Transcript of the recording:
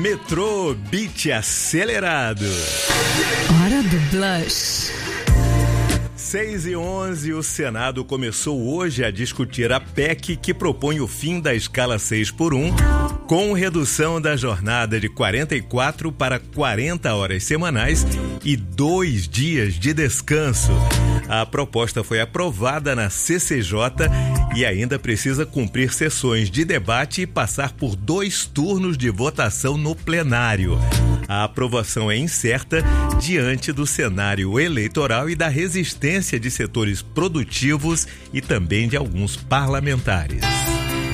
Metrô Beat acelerado. Hora do Blush. 6h11, o Senado começou hoje a discutir a PEC que propõe o fim da escala 6x1, com redução da jornada de 44 para 40 horas semanais e 2 dias de descanso. A proposta foi aprovada na CCJ e ainda precisa cumprir sessões de debate e passar por 2 turnos de votação no plenário. A aprovação é incerta diante do cenário eleitoral e da resistência de setores produtivos e também de alguns parlamentares.